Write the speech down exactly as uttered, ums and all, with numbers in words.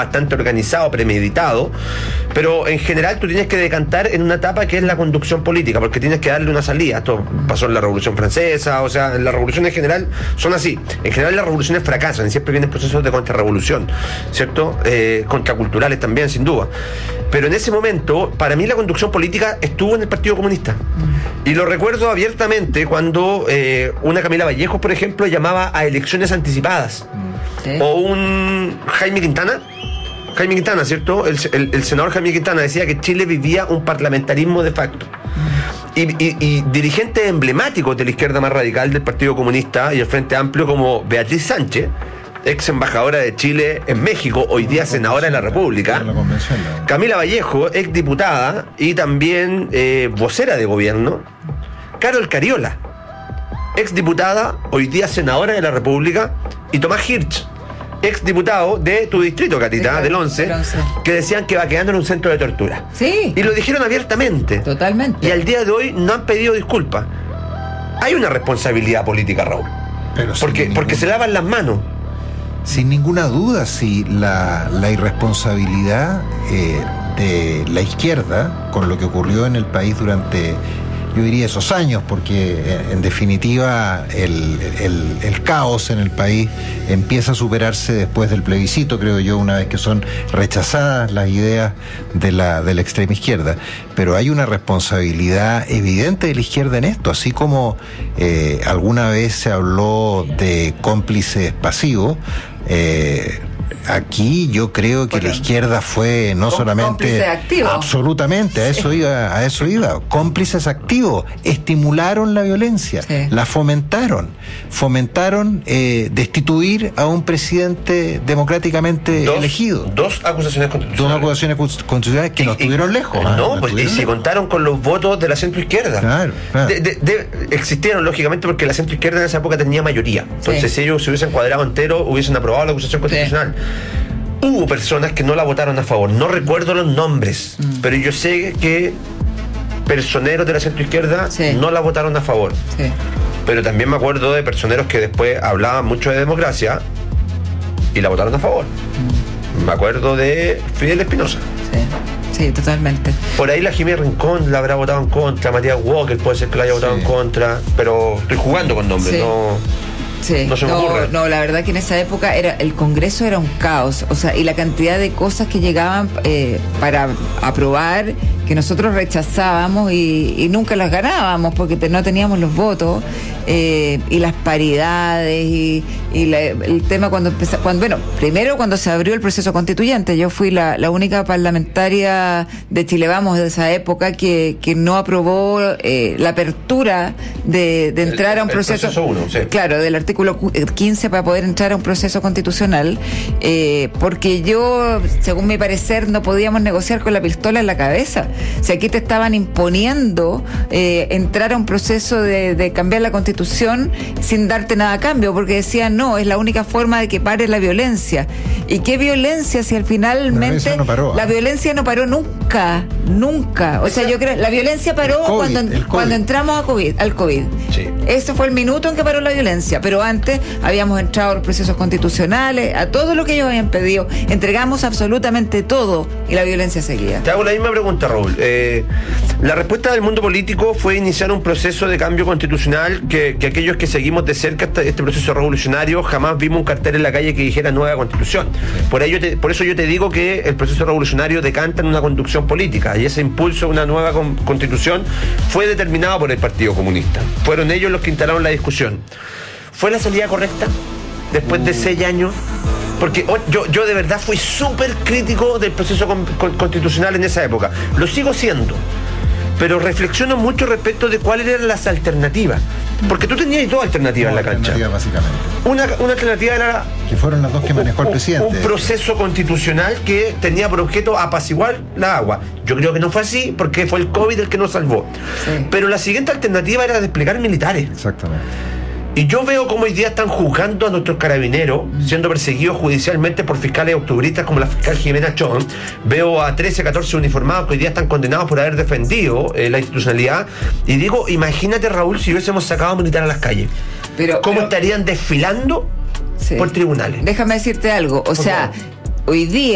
bastante organizado, premeditado, pero en general tú tienes que decantar en una etapa que es la conducción política, porque tienes que darle una salida. Esto pasó en la Revolución Francesa, o sea, en las revoluciones en general son así. En general las revoluciones fracasan y siempre vienen procesos de contrarrevolución, ¿cierto? Eh, contraculturales también, sin duda. Pero en ese momento, para mí la conducción política estuvo en el Partido Comunista. Y lo recuerdo abiertamente cuando eh, una Camila Vallejos, por ejemplo, llamaba a elecciones anticipadas. ¿Sí? O un Jaime Quintana, Jaime Quintana, ¿cierto? El, el, el senador Jaime Quintana decía que Chile vivía un parlamentarismo de facto. Y, y, y dirigentes emblemáticos de la izquierda más radical del Partido Comunista y el Frente Amplio, como Beatriz Sánchez, ex embajadora de Chile en México, hoy día senadora de la República, Camila Vallejo, ex diputada y también eh, vocera de gobierno, Carol Cariola, ex diputada, hoy día senadora de la República, y Tomás Hirsch, ex diputado de tu distrito, Catita, sí, del once, que decían que va quedando en un centro de tortura. Sí. Y lo dijeron abiertamente. Totalmente. Y al día de hoy no han pedido disculpas. Hay una responsabilidad política, Raúl. Pero porque, ningún... porque se lavan las manos. Sin ninguna duda, si la, la irresponsabilidad eh, de la izquierda con lo que ocurrió en el país durante, yo diría, esos años, porque en definitiva el, el, el caos en el país empieza a superarse después del plebiscito, creo yo, una vez que son rechazadas las ideas de la, de la extrema izquierda. Pero hay una responsabilidad evidente de la izquierda en esto, así como eh, alguna vez se habló de cómplices pasivos. Eh, Aquí yo creo que bueno, la izquierda fue no solamente absolutamente, a eso iba, a eso iba, cómplices activos, estimularon la violencia, sí. la fomentaron, fomentaron eh, destituir a un presidente democráticamente dos, elegido. Dos acusaciones constitucionales. Dos acusaciones constitucionales que y, no estuvieron lejos. No, ¿eh? pues no y se contaron con los votos de la centroizquierda. Claro, claro. De, de, de, existieron, lógicamente, porque la centroizquierda en esa época tenía mayoría. Entonces, sí. si ellos se hubiesen cuadrado entero, hubiesen aprobado la acusación constitucional. Sí. Hubo personas que no la votaron a favor. No recuerdo los nombres, mm. pero yo sé que personeros de la centroizquierda sí. no la votaron a favor. Sí. Pero también me acuerdo de personeros que después hablaban mucho de democracia y la votaron a favor. Mm. Me acuerdo de Fidel Espinosa. Sí. Sí, totalmente. Por ahí la Jimmy Rincón la habrá votado en contra, Matías Walker puede ser que la haya votado sí. en contra, pero estoy jugando con nombres, sí. no... Sí, no, se me no, no, la verdad que en esa época era el Congreso era un caos, o sea, y la cantidad de cosas que llegaban eh, para aprobar que nosotros rechazábamos y, y nunca las ganábamos porque te, no teníamos los votos, eh, y las paridades y, y la, el tema cuando empezó, cuando, bueno, primero cuando se abrió el proceso constituyente, yo fui la, la única parlamentaria de Chile Vamos de esa época que, que no aprobó eh, la apertura de, de entrar el, a un proceso, proceso uno, sí. claro, del artículo quince para poder entrar a un proceso constitucional, eh, porque yo, según mi parecer, no podíamos negociar con la pistola en la cabeza. Si aquí te estaban imponiendo eh, entrar a un proceso de, de cambiar la constitución sin darte nada a cambio, porque decían, no, es la única forma de que pare la violencia. ¿Y qué violencia si al finalmente la, no paró, la ¿eh? violencia no paró nunca, nunca? O sea, yo creo, la violencia paró COVID, cuando, cuando entramos a COVID, al COVID. Sí. Ese fue el minuto en que paró la violencia, pero antes habíamos entrado a los procesos constitucionales, a todo lo que ellos habían pedido, entregamos absolutamente todo y la violencia seguía. Te hago la misma pregunta, Raúl. Eh, la respuesta del mundo político fue iniciar un proceso de cambio constitucional que, que aquellos que seguimos de cerca este, este proceso revolucionario jamás vimos un cartel en la calle que dijera nueva constitución. Por, ello te, por eso yo te digo que el proceso revolucionario decanta en una conducción política y ese impulso a una nueva con, constitución fue determinado por el Partido Comunista. Fueron ellos los que instalaron la discusión. ¿Fue la salida correcta después de seis años? Porque oh, yo, yo de verdad fui súper crítico del proceso con, con, constitucional en esa época. Lo sigo siendo. Pero reflexiono mucho respecto de cuáles eran las alternativas. Porque tú tenías dos alternativas no, en la cancha. Básicamente. Una, una alternativa era... Que fueron las dos que manejó un, el presidente. Un proceso constitucional que tenía por objeto apaciguar la agua. Yo creo que no fue así porque fue el COVID el que nos salvó. Sí. Pero la siguiente alternativa era desplegar militares. Exactamente. Y yo veo cómo hoy día están juzgando a nuestros carabineros, siendo perseguidos judicialmente por fiscales octubristas como la fiscal Jimena Chon. Veo a trece, catorce uniformados que hoy día están condenados por haber defendido eh, la institucionalidad. Y digo, imagínate, Raúl, si hubiésemos sacado a militar a las calles. Pero, ¿Cómo pero, estarían desfilando sí. por tribunales? Déjame decirte algo, o por sea, favor. Hoy día